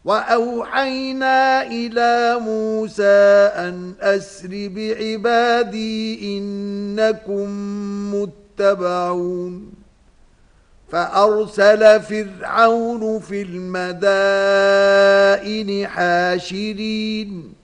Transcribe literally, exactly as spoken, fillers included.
وأوحينا إلى موسى أن أسر بعبادي إنكم متبعون فأرسل فرعون في المدائن حاشرين